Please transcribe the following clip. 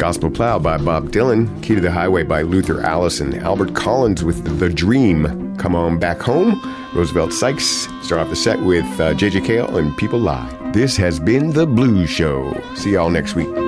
Gospel Plow by Bob Dylan, Key to the Highway by Luther Allison, Albert Collins with The Dream, Come On Back Home, Roosevelt Sykes. Start off the set with J.J. Cale and People Lie. This has been The Blues Show. See y'all next week.